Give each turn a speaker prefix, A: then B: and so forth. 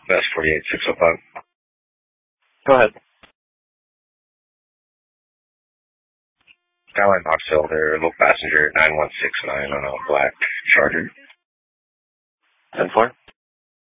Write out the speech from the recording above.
A: West 48, 605.
B: Go ahead.
A: Skyline Knoxville, there, low passenger 9169 on a black Charger.
B: 10-4.